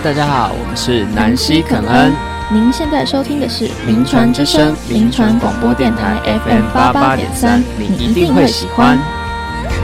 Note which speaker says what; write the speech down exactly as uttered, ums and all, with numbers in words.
Speaker 1: 大家好，我们是南西肯恩。
Speaker 2: 您现在收听的是名传之声，名传广播电台 F M 八八点三，你一定会喜欢。